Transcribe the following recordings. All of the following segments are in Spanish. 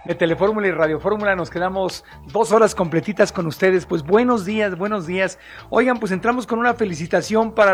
De Telefórmula y Radio Fórmula nos quedamos 2 horas completitas con ustedes. Pues buenos días, buenos días. Oigan, pues entramos con una felicitación para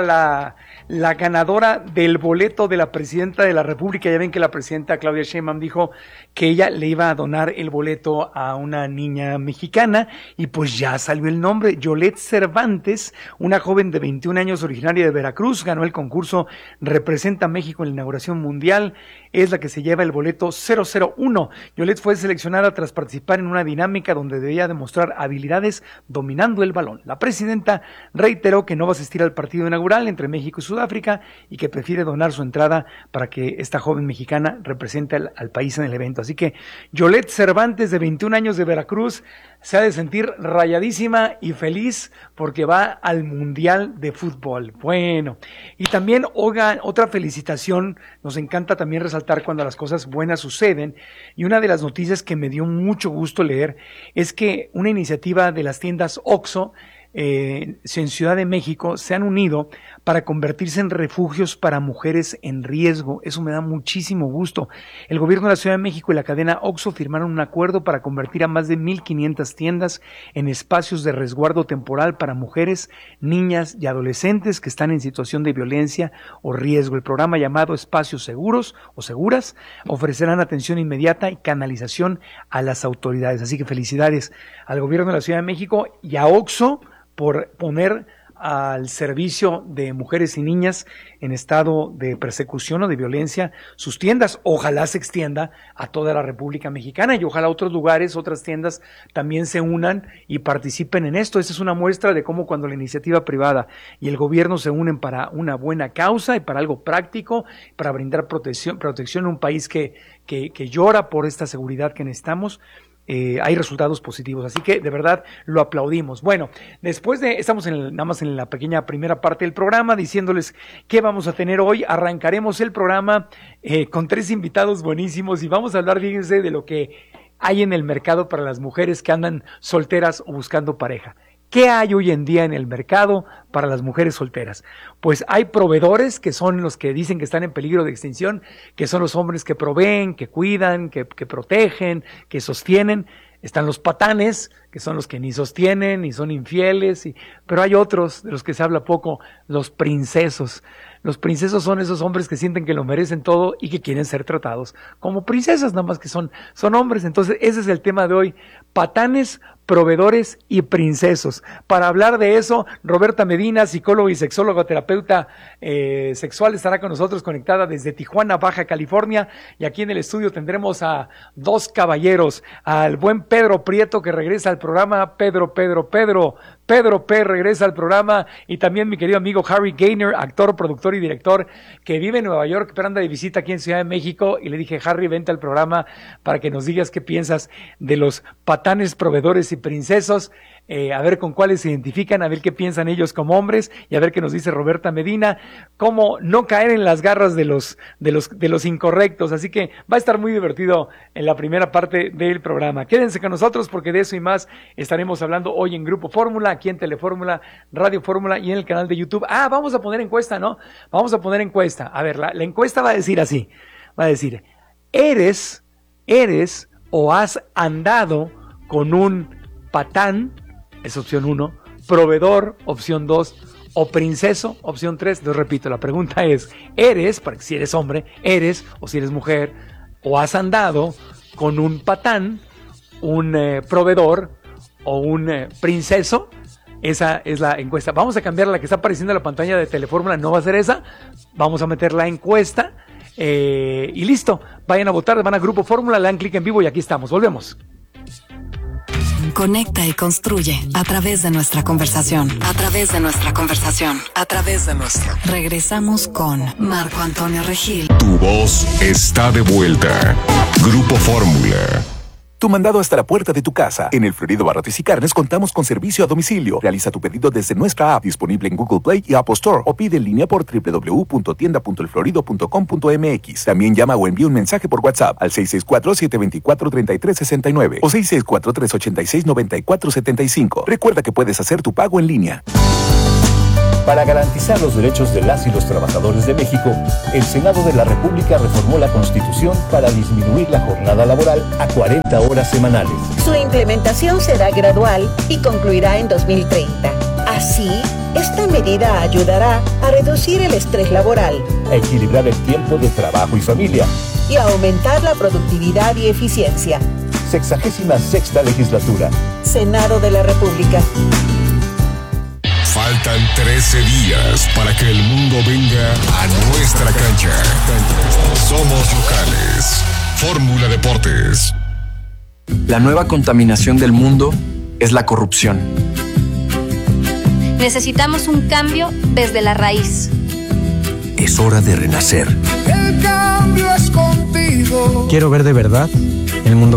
la ganadora del boleto de la presidenta de la República. Ya ven que la presidenta Claudia Sheinbaum dijo que ella le iba a donar el boleto a una niña mexicana y pues ya salió el nombre. Yolette Cervantes, una joven de 21 años originaria de Veracruz, ganó el concurso Representa a México en la inauguración mundial. Es la que se lleva el boleto 001. Yolette fue seleccionada tras participar en una dinámica donde debía demostrar habilidades dominando el balón. La presidenta reiteró que no va a asistir al partido inaugural entre México y Sudáfrica y que prefiere donar su entrada para que esta joven mexicana represente al país en el evento. Así que Yolette Cervantes, de 21 años, de Veracruz, se ha de sentir rayadísima y feliz porque va al Mundial de Fútbol. Bueno, y también, oigan, otra felicitación. Nos encanta también resaltar cuando las cosas buenas suceden, y una de las noticias que me dio mucho gusto leer es que una iniciativa de las tiendas OXXO en Ciudad de México se han unido para convertirse en refugios para mujeres en riesgo. Eso me da muchísimo gusto. El gobierno de la Ciudad de México y la cadena OXXO firmaron un acuerdo para convertir a más de 1,500 tiendas en espacios de resguardo temporal para mujeres, niñas y adolescentes que están en situación de violencia o riesgo. El programa, llamado Espacios Seguros o Seguras, ofrecerán atención inmediata y canalización a las autoridades. Así que felicidades al gobierno de la Ciudad de México y a OXXO por poner al servicio de mujeres y niñas en estado de persecución o de violencia sus tiendas. Ojalá se extienda a toda la República Mexicana y ojalá otros lugares, otras tiendas también se unan y participen en esto. Esta es una muestra de cómo cuando la iniciativa privada y el gobierno se unen para una buena causa y para algo práctico, para brindar protección a un país que llora por esta seguridad que necesitamos, hay resultados positivos, así que de verdad lo aplaudimos. Bueno, estamos nada más en la pequeña primera parte del programa, diciéndoles qué vamos a tener hoy. Arrancaremos el programa con 3 invitados buenísimos y vamos a hablar, fíjense, de lo que hay en el mercado para las mujeres que andan solteras o buscando pareja. ¿Qué hay hoy en día en el mercado para las mujeres solteras? Pues hay proveedores, que son los que dicen que están en peligro de extinción, que son los hombres que proveen, que cuidan, que protegen, que sostienen. Están los patanes, que son los que ni sostienen, ni son infieles, pero hay otros de los que se habla poco, los princesos. Los princesos son esos hombres que sienten que lo merecen todo y que quieren ser tratados como princesas, nada más que son hombres. Entonces ese es el tema de hoy: patanes, proveedores y princesos. Para hablar de eso, Roberta Medina, psicóloga y sexóloga, terapeuta sexual, estará con nosotros, conectada desde Tijuana, Baja California, y aquí en el estudio tendremos a 2 caballeros, al buen Pedro Prieto, que regresa al programa. Pedro P. regresa al programa, y también mi querido amigo Harry Gaynor, actor, productor y director, que vive en Nueva York, pero anda de visita aquí en Ciudad de México, y le dije: Harry, vente al programa para que nos digas qué piensas de los patanes, proveedores y princesos, a ver con cuáles se identifican, a ver qué piensan ellos como hombres, y a ver qué nos dice Roberta Medina, cómo no caer en las garras de los incorrectos. Así que va a estar muy divertido en la primera parte del programa. Quédense con nosotros, porque de eso y más estaremos hablando hoy en Grupo Fórmula, aquí en Telefórmula, Radio Fórmula y en el canal de YouTube. Vamos a poner encuesta, ¿no? Vamos a poner encuesta. A ver, la encuesta va a decir así, va a decir: ¿eres o has andado con un patán? Es opción 1, proveedor, opción 2, o princeso, opción 3. Les repito, la pregunta es: ¿eres, para que si eres hombre, eres, o si eres mujer, o has andado con un patán, un proveedor o un princeso? Esa es la encuesta. Vamos a cambiar la que está apareciendo en la pantalla de Telefórmula, no va a ser esa. Vamos a meter la encuesta y listo. Vayan a votar, van a Grupo Fórmula, le dan clic en vivo y aquí estamos. Volvemos. Conecta y construye a través de nuestra conversación. Regresamos con Marco Antonio Regil. Tu voz está de vuelta. Grupo Fórmula. Tu mandado hasta la puerta de tu casa. En El Florido Barrotes y Carnes contamos con servicio a domicilio. Realiza tu pedido desde nuestra app, disponible en Google Play y Apple Store, o pide en línea por www.tienda.elflorido.com.mx. También llama o envía un mensaje por WhatsApp al 664-724-3369 o 664-386-9475. Recuerda que puedes hacer tu pago en línea. Para garantizar los derechos de las y los trabajadores de México, el Senado de la República reformó la Constitución para disminuir la jornada laboral a 40 horas semanales. Su implementación será gradual y concluirá en 2030. Así, esta medida ayudará a reducir el estrés laboral, A equilibrar el tiempo de trabajo y familia. y a aumentar la productividad y eficiencia. 66ª legislatura. Senado de la República. Faltan 13 días para que el mundo venga a nuestra cancha. Somos locales. Fórmula Deportes. La nueva contaminación del mundo es la corrupción. Necesitamos un cambio desde la raíz. Es hora de renacer. El cambio es contigo. Quiero ver de verdad el mundo